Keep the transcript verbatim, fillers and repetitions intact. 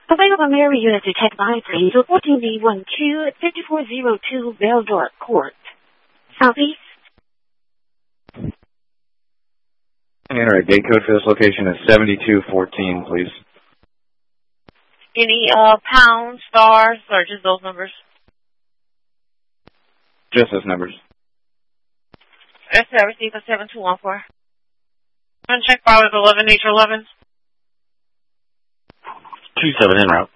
The Bank of America unit detect line, please. Reporting V one two at fifty-four oh two Beldorf Court. Southeast. Enter a gate code for this location is seventy-two fourteen, please. Any uh, pounds, stars, or just those numbers? Just those numbers. That's I received a seven two one four. Check file is eleven H eleven. two seven en route.